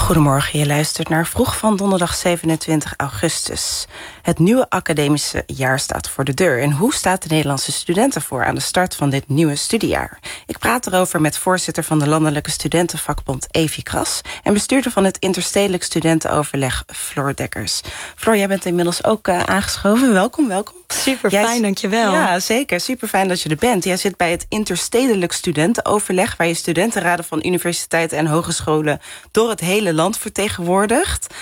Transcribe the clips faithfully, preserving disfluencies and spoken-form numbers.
Goedemorgen, je luistert naar Vroeg van donderdag zevenentwintig augustus. Het nieuwe academische jaar staat voor de deur. En hoe staat de Nederlandse studenten voor aan de start van dit nieuwe studiejaar? Ik praat erover met voorzitter van de Landelijke Studentenvakbond Evie Kras en bestuurder van het Interstedelijk Studentenoverleg Floor Dekkers. Floor, jij bent inmiddels ook uh, aangeschoven. Welkom, welkom. Super fijn, dankjewel. Ja, zeker. Super fijn dat je er bent. Jij zit bij het Interstedelijk Studentenoverleg, waar je studentenraden van universiteiten en hogescholen door het hele land vertegenwoordigt.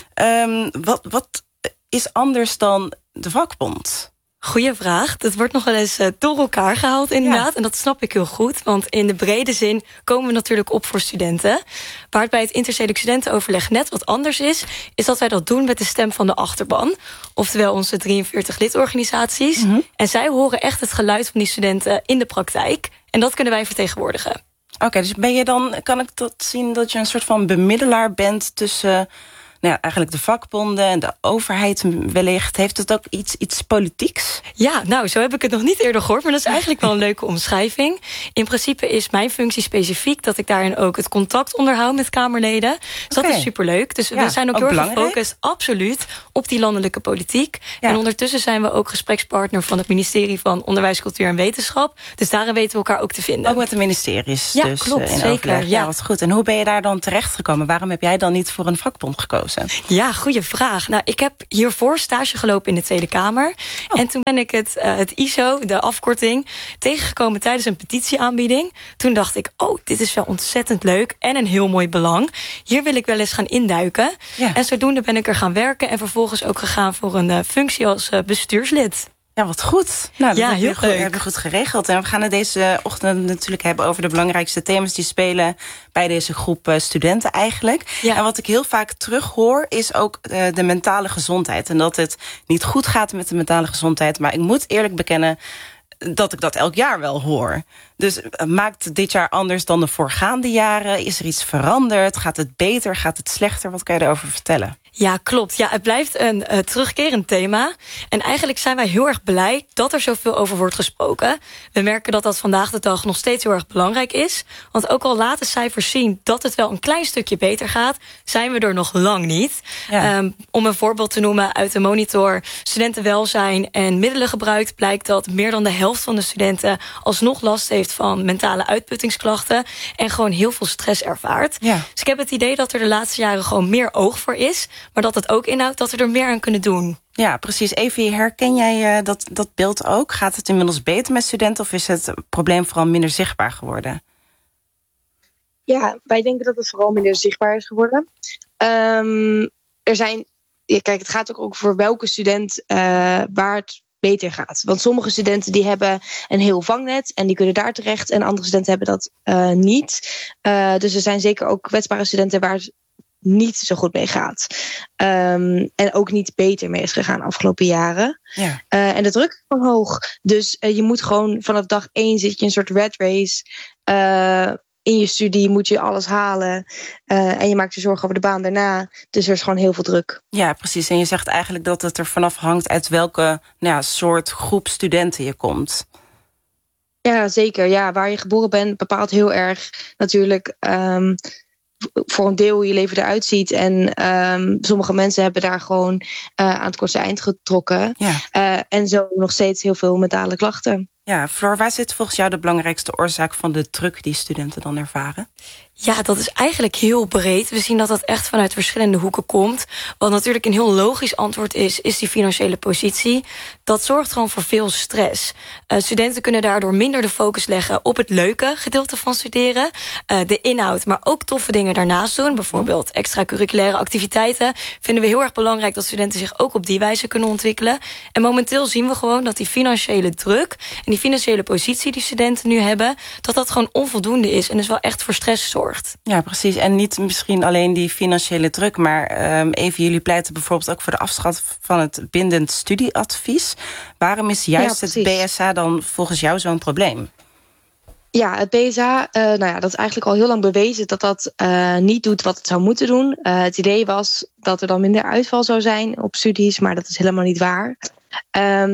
Um, wat, wat is anders dan de vakbond? Goeie vraag. Dat wordt nog wel eens uh, door elkaar gehaald inderdaad. Ja. En dat snap ik heel goed. Want in de brede zin komen we natuurlijk op voor studenten. Waar het bij het Interstedelijk Studentenoverleg net wat anders is, is dat wij dat doen met de stem van de achterban. Oftewel onze drieënveertig lidorganisaties. Mm-hmm. En zij horen echt het geluid van die studenten in de praktijk. En dat kunnen wij vertegenwoordigen. Oké, okay, dus ben je dan, kan ik dat zien dat je een soort van bemiddelaar bent tussen nou ja, eigenlijk de vakbonden en de overheid wellicht? Heeft het ook iets, iets politieks? Ja, nou, zo heb ik het nog niet eerder gehoord, maar dat is eigenlijk wel een leuke omschrijving. In principe is mijn functie specifiek dat ik daarin ook het contact onderhoud met Kamerleden. Dus okay. Dat is superleuk. Dus ja, we zijn ook, ook heel erg gefocust, absoluut, op die landelijke politiek. Ja. En ondertussen zijn we ook gesprekspartner van het ministerie van Onderwijs, Cultuur en Wetenschap. Dus daarin weten we elkaar ook te vinden. Ook met de ministeries. Ja, dus, klopt, in zeker. Ja. ja, wat goed. En hoe ben je daar dan terechtgekomen? Waarom heb jij dan niet voor een vakbond gekozen? Ja, goede vraag. Nou, ik heb hiervoor stage gelopen in de Tweede Kamer. Oh. En toen ben ik het, uh, het I S O, de afkorting, tegengekomen tijdens een petitieaanbieding. Toen dacht ik, oh, dit is wel ontzettend leuk en een heel mooi belang. Hier wil ik wel eens gaan induiken. Ja. En zodoende ben ik er gaan werken en vervolgens ook gegaan voor een uh, functie als uh, bestuurslid. Ja, wat goed. Nou, dat ja, heb je heel goed, leuk. heb je goed geregeld. En we gaan het deze ochtend natuurlijk hebben over de belangrijkste thema's die spelen bij deze groep studenten eigenlijk. Ja. En wat ik heel vaak terughoor is ook uh, de mentale gezondheid. En dat het niet goed gaat met de mentale gezondheid. Maar ik moet eerlijk bekennen dat ik dat elk jaar wel hoor. Dus maakt dit jaar anders dan de voorgaande jaren? Is er iets veranderd? Gaat het beter? Gaat het slechter? Wat kan je erover vertellen? Ja, klopt. Ja, het blijft een uh, terugkerend thema. En eigenlijk zijn wij heel erg blij dat er zoveel over wordt gesproken. We merken dat dat vandaag de dag nog steeds heel erg belangrijk is. Want ook al laten cijfers zien dat het wel een klein stukje beter gaat, zijn we er nog lang niet. Ja. Um, om een voorbeeld te noemen uit de monitor studentenwelzijn en middelengebruik blijkt dat meer dan de helft van de studenten alsnog last heeft van mentale uitputtingsklachten en gewoon heel veel stress ervaart. Ja. Dus ik heb het idee dat er de laatste jaren gewoon meer oog voor is, maar dat het ook inhoudt dat we er meer aan kunnen doen. Ja, precies. Evie, herken jij uh, dat, dat beeld ook? Gaat het inmiddels beter met studenten of is het probleem vooral minder zichtbaar geworden? Ja, wij denken dat het vooral minder zichtbaar is geworden. Um, er zijn, ja, kijk, het gaat ook over welke student uh, waar het beter gaat. Want sommige studenten die hebben een heel vangnet en die kunnen daar terecht en andere studenten hebben dat uh, niet. Uh, dus er zijn zeker ook kwetsbare studenten waar het niet zo goed mee gaat. Um, en ook niet beter mee is gegaan de afgelopen jaren. Ja. Uh, en de druk is gewoon hoog. Dus uh, je moet gewoon vanaf dag één zit je in een soort rat race. Uh, in je studie moet je alles halen. Uh, en je maakt je zorgen over de baan daarna. Dus er is gewoon heel veel druk. Ja, precies. En je zegt eigenlijk dat het er vanaf hangt uit welke nou ja, soort groep studenten je komt. Ja, zeker. Ja, waar je geboren bent bepaalt heel erg natuurlijk Um, voor een deel hoe je leven eruit ziet. En um, sommige mensen hebben daar gewoon uh, aan het kortste eind getrokken. Ja. Uh, en zo nog steeds heel veel mentale klachten. Ja, Floor, waar zit volgens jou de belangrijkste oorzaak van de druk die studenten dan ervaren? Ja, dat is eigenlijk heel breed. We zien dat dat echt vanuit verschillende hoeken komt. Wat natuurlijk een heel logisch antwoord is, is die financiële positie. Dat zorgt gewoon voor veel stress. Uh, studenten kunnen daardoor minder de focus leggen op het leuke gedeelte van studeren. Uh, de inhoud, maar ook toffe dingen daarnaast doen. Bijvoorbeeld extracurriculaire activiteiten. Vinden we heel erg belangrijk dat studenten zich ook op die wijze kunnen ontwikkelen. En momenteel zien we gewoon dat die financiële druk en die financiële positie die studenten nu hebben, dat dat gewoon onvoldoende is en dus wel echt voor stress zorgt. Ja, precies. En niet misschien alleen die financiële druk, maar um, even jullie pleiten bijvoorbeeld ook voor de afschaffing van het bindend studieadvies. Waarom is juist ja, het B S A dan volgens jou zo'n probleem? Ja, het B S A, uh, nou ja, dat is eigenlijk al heel lang bewezen dat dat uh, niet doet wat het zou moeten doen. Uh, het idee was dat er dan minder uitval zou zijn op studies, maar dat is helemaal niet waar. Um,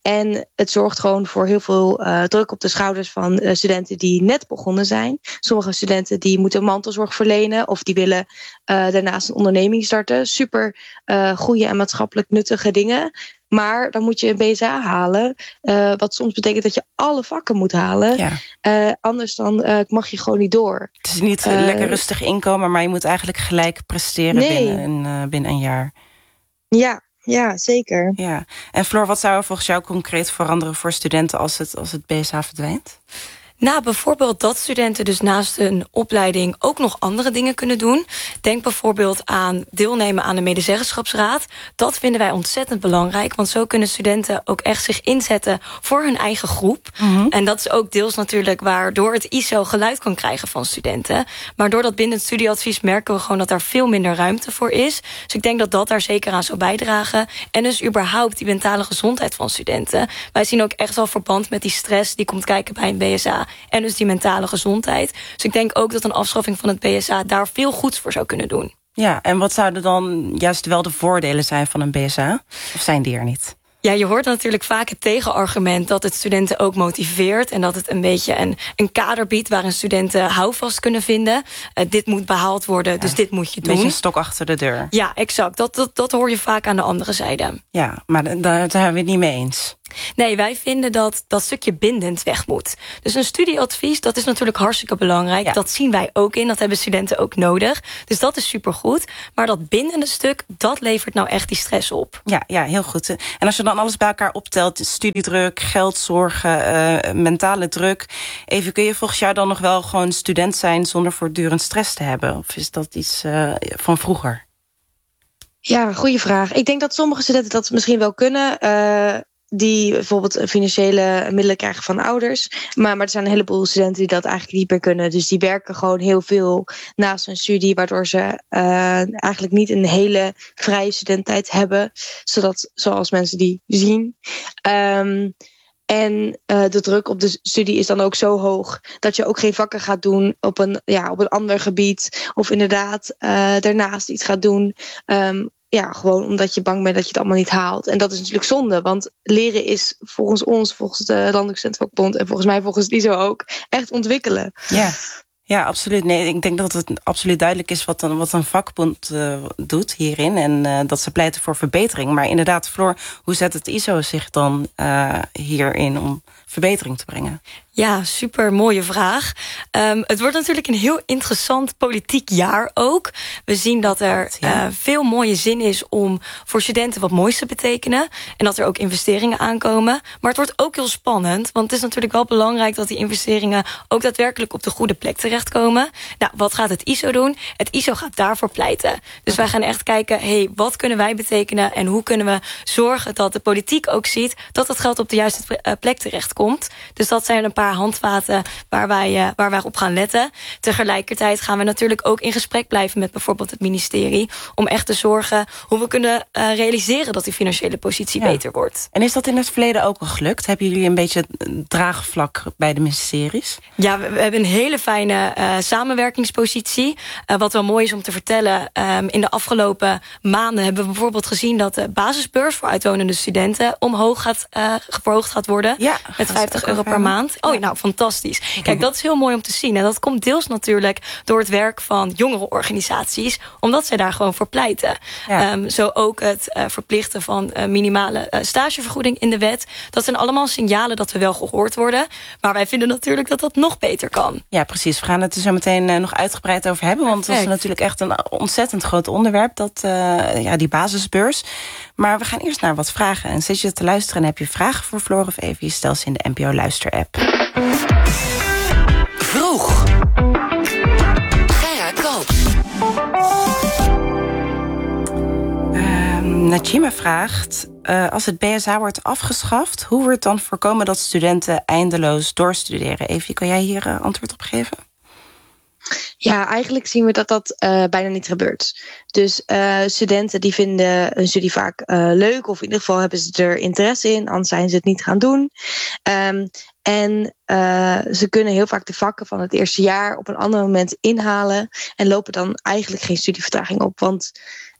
En het zorgt gewoon voor heel veel uh, druk op de schouders van uh, studenten die net begonnen zijn. Sommige studenten die moeten mantelzorg verlenen of die willen uh, daarnaast een onderneming starten. Super uh, goede en maatschappelijk nuttige dingen. Maar dan moet je een B S A halen. Uh, wat soms betekent dat je alle vakken moet halen. Ja. Uh, anders dan uh, mag je gewoon niet door. Het is niet Uh, lekker rustig inkomen, maar je moet eigenlijk gelijk presteren Nee. binnen, een, uh, binnen een jaar. Ja, ja, zeker. Ja. En Floor, wat zou er volgens jou concreet veranderen voor studenten als het, als het B S A verdwijnt? Nou, bijvoorbeeld dat studenten dus naast hun opleiding ook nog andere dingen kunnen doen. Denk bijvoorbeeld aan deelnemen aan de medezeggenschapsraad. Dat vinden wij ontzettend belangrijk, want zo kunnen studenten ook echt zich inzetten voor hun eigen groep. Mm-hmm. En dat is ook deels natuurlijk waardoor het I S O geluid kan krijgen van studenten. Maar door dat bindend studieadvies merken we gewoon dat daar veel minder ruimte voor is. Dus ik denk dat dat daar zeker aan zou bijdragen. En dus überhaupt die mentale gezondheid van studenten. Wij zien ook echt wel verband met die stress die komt kijken bij een B S A. En dus die mentale gezondheid. Dus ik denk ook dat een afschaffing van het B S A daar veel goeds voor zou kunnen doen. Ja, en wat zouden dan juist wel de voordelen zijn van een B S A? Of zijn die er niet? Ja, je hoort natuurlijk vaak het tegenargument dat het studenten ook motiveert en dat het een beetje een, een kader biedt waarin studenten houvast kunnen vinden. Uh, dit moet behaald worden, ja. Dus dit moet je doen. Een beetje een stok achter de deur. Ja, exact. Dat, dat, dat hoor je vaak aan de andere zijde. Ja, maar daar zijn we het niet mee eens. Nee, wij vinden dat dat stukje bindend weg moet. Dus een studieadvies, dat is natuurlijk hartstikke belangrijk. Ja. Dat zien wij ook in, dat hebben studenten ook nodig. Dus dat is supergoed. Maar dat bindende stuk, dat levert nou echt die stress op. Ja, ja, heel goed. En als je dan alles bij elkaar optelt, studiedruk, geldzorgen, uh, mentale druk. Even, kun je volgens jou dan nog wel gewoon student zijn zonder voortdurend stress te hebben? Of is dat iets uh, van vroeger? Ja, goede vraag. Ik denk dat sommige studenten dat misschien wel kunnen. Uh, die bijvoorbeeld financiële middelen krijgen van ouders. Maar, maar er zijn een heleboel studenten die dat eigenlijk niet meer kunnen. Dus die werken gewoon heel veel naast hun studie, waardoor ze uh, eigenlijk niet een hele vrije studententijd hebben. Zodat, zoals mensen die zien. Um, En uh, de druk op de studie is dan ook zo hoog dat je ook geen vakken gaat doen op een, ja, op een ander gebied. Of inderdaad uh, daarnaast iets gaat doen. Um, ja, gewoon omdat je bang bent dat je het allemaal niet haalt. En dat is natuurlijk zonde, want leren is volgens ons, volgens de Landelijke Studentenvakbond en volgens mij volgens het I S O ook, echt ontwikkelen. Ja. Ja, absoluut. Nee, ik denk dat het absoluut duidelijk is wat een, wat een vakbond uh, doet hierin. En uh, dat ze pleiten voor verbetering. Maar inderdaad, Floor, hoe zet het I S O zich dan uh, hierin om verbetering te brengen? Ja, super mooie vraag. Um, het wordt natuurlijk een heel interessant politiek jaar ook. We zien dat er ja. uh, veel mooie zin is om voor studenten wat moois te betekenen. En dat er ook investeringen aankomen. Maar het wordt ook heel spannend. Want het is natuurlijk wel belangrijk dat die investeringen ook daadwerkelijk op de goede plek terechtkomen. Nou, wat gaat het I S O doen? Het I S O gaat daarvoor pleiten. Dus wij gaan echt kijken, hey, wat kunnen wij betekenen? En hoe kunnen we zorgen dat de politiek ook ziet dat het geld op de juiste plek terechtkomt? Dus dat zijn een paar handvaten waar wij, uh, waar wij op gaan letten. Tegelijkertijd gaan we natuurlijk ook in gesprek blijven met bijvoorbeeld het ministerie, om echt te zorgen hoe we kunnen uh, realiseren dat die financiële positie ja. beter wordt. En is dat in het verleden ook al gelukt? Hebben jullie een beetje draagvlak bij de ministeries? Ja, we, we hebben een hele fijne uh, samenwerkingspositie. Uh, wat wel mooi is om te vertellen, um, in de afgelopen maanden hebben we bijvoorbeeld gezien dat de basisbeurs voor uitwonende studenten omhoog gaat, uh, verhoogd gaat worden. Ja, met vijftig euro per maand. Oh, ja. Nou, fantastisch. Kijk, dat is heel mooi om te zien. En dat komt deels natuurlijk door het werk van jongerenorganisaties, omdat zij daar gewoon voor pleiten. Ja. Um, zo ook het uh, verplichten van uh, minimale uh, stagevergoeding in de wet. Dat zijn allemaal signalen dat we wel gehoord worden. Maar wij vinden natuurlijk dat dat nog beter kan. Ja, precies. We gaan het er zo meteen uh, nog uitgebreid over hebben. Want het is natuurlijk echt een ontzettend groot onderwerp, dat, uh, ja, die basisbeurs. Maar we gaan eerst naar wat vragen. En zit je te luisteren en heb je vragen voor Floor of Evie, stel ze in de N P O Luister-app. Vroeg. Gerard Koops. Uh, Najima vraagt, uh, als het B S A wordt afgeschaft, hoe wordt dan voorkomen dat studenten eindeloos doorstuderen? Evie, kan jij hier uh, antwoord op geven? Ja, eigenlijk zien we dat dat uh, bijna niet gebeurt. Dus uh, studenten die vinden hun studie vaak uh, leuk, of in ieder geval hebben ze er interesse in, anders zijn ze het niet gaan doen. Um, en uh, ze kunnen heel vaak de vakken van het eerste jaar op een ander moment inhalen en lopen dan eigenlijk geen studievertraging op. Want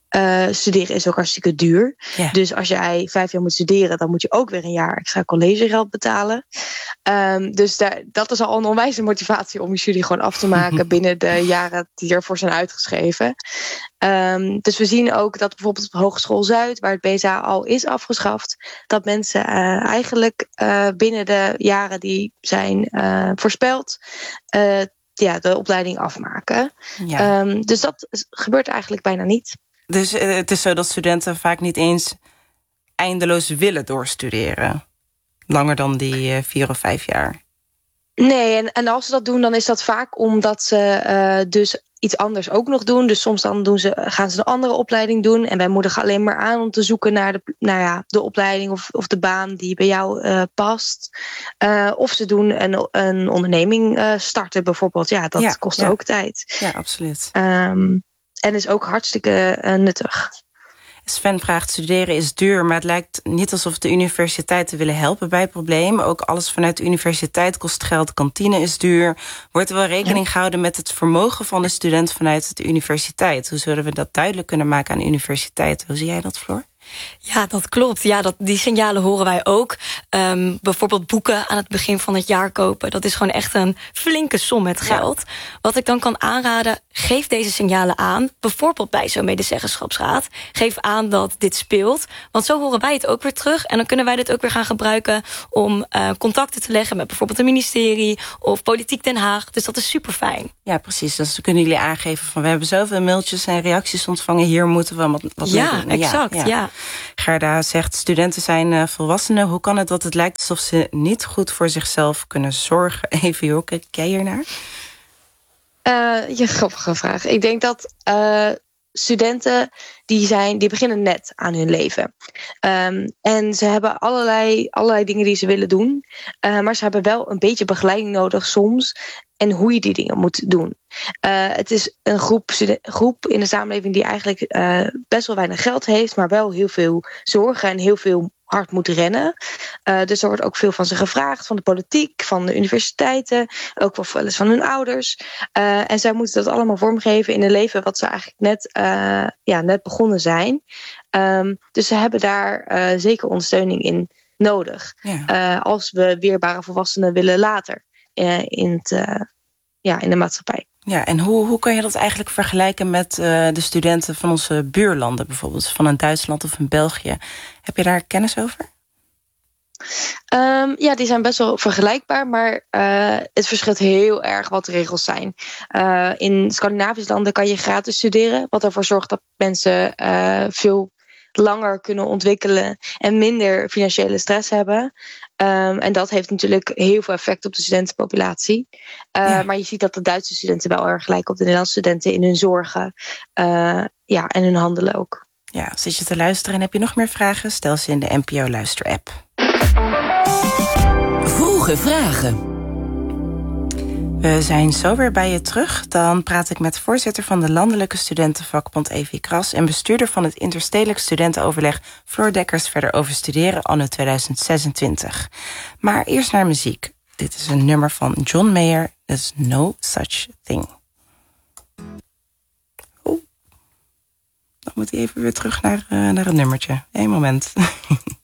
uh, studeren is ook hartstikke duur. Ja. Dus als jij vijf jaar moet studeren, dan moet je ook weer een jaar extra collegegeld betalen. Um, dus daar, dat is al een onwijze motivatie om je studie gewoon af te maken binnen de jaren die ervoor zijn uitgeschreven. Um, dus we zien ook dat bijvoorbeeld op Hogeschool Zuid, waar het B S A al is afgeschaft, dat mensen uh, eigenlijk uh, binnen de jaren die zijn uh, voorspeld, uh, ja, de opleiding afmaken. Ja. Um, dus dat gebeurt eigenlijk bijna niet. Dus uh, het is zo dat studenten vaak niet eens eindeloos willen doorstuderen. Langer dan die uh, vier of vijf jaar. Nee, en, en als ze dat doen, dan is dat vaak omdat ze uh, dus iets anders ook nog doen. Dus soms dan doen ze, gaan ze een andere opleiding doen. En wij moedigen alleen maar aan om te zoeken naar de, nou ja, de opleiding of, of de baan die bij jou uh, past. Uh, of ze doen een, een onderneming uh, starten bijvoorbeeld. Ja, dat ja, kost ja. ook tijd. Ja, absoluut. Um, en is ook hartstikke uh, nuttig. Sven vraagt, studeren is duur, maar het lijkt niet alsof de universiteiten willen helpen bij het probleem. Ook alles vanuit de universiteit kost geld, kantine is duur. Wordt er wel rekening ja. gehouden met het vermogen van de student vanuit de universiteit? Hoe zullen we dat duidelijk kunnen maken aan de universiteit? Hoe zie jij dat, Floor? Ja, dat klopt. Ja, dat, die signalen horen wij ook. Um, bijvoorbeeld boeken aan het begin van het jaar kopen. Dat is gewoon echt een flinke som met geld. Ja. Wat ik dan kan aanraden, geef deze signalen aan. Bijvoorbeeld bij zo'n medezeggenschapsraad. Geef aan dat dit speelt. Want zo horen wij het ook weer terug. En dan kunnen wij dit ook weer gaan gebruiken om uh, contacten te leggen met bijvoorbeeld het ministerie of Politiek Den Haag. Dus dat is super fijn. Ja, precies. Dus dan kunnen jullie aangeven van we hebben zoveel mailtjes en reacties ontvangen. Hier moeten we wat, wat ja, mee doen. Exact, ja, exact. Ja. Gerda zegt, studenten zijn uh, volwassenen. Hoe kan het dat het lijkt alsof ze niet goed voor zichzelf kunnen zorgen? Even, joh, kijk jij hiernaar? Uh, ja, grappige vraag. Ik denk dat uh, studenten, die, zijn, die beginnen net aan hun leven. Um, en ze hebben allerlei, allerlei dingen die ze willen doen. Uh, maar ze hebben wel een beetje begeleiding nodig soms. En hoe je die dingen moet doen. Uh, het is een groep, groep in de samenleving die eigenlijk uh, best wel weinig geld heeft, maar wel heel veel zorgen en heel veel hard moet rennen. Uh, dus er wordt ook veel van ze gevraagd, van de politiek, van de universiteiten, ook wel eens van hun ouders. Uh, en zij moeten dat allemaal vormgeven in een leven wat ze eigenlijk net, uh, ja, net begonnen zijn. Um, dus ze hebben daar uh, zeker ondersteuning in nodig. Ja. Uh, als we weerbare volwassenen willen later. In, het, uh, ja, in de maatschappij. Ja, en hoe, hoe kan je dat eigenlijk vergelijken met uh, de studenten van onze buurlanden, bijvoorbeeld van een Duitsland of een België? Heb je daar kennis over? Um, ja, die zijn best wel vergelijkbaar, maar uh, het verschilt heel erg wat de regels zijn. Uh, in Scandinavische landen kan je gratis studeren, wat ervoor zorgt dat mensen uh, veel langer kunnen ontwikkelen en minder financiële stress hebben. Um, en dat heeft natuurlijk heel veel effect op de studentenpopulatie. Uh, ja. Maar je ziet dat de Duitse studenten wel erg lijken op de Nederlandse studenten in hun zorgen. Uh, ja, en hun handelen ook. Ja, zit je te luisteren en heb je nog meer vragen? Stel ze in de N P O Luister-app. Vroege vragen. We zijn zo weer bij je terug. Dan praat ik met voorzitter van de Landelijke Studentenvakbond E V Kras en bestuurder van het Interstedelijk Studentenoverleg Floor Dekkers verder over studeren anno tweeduizend zesentwintig. Maar eerst naar muziek. Dit is een nummer van John Mayer. There's No Such Thing. Oh. Dan moet hij even weer terug naar, uh, naar het nummertje. Eén moment.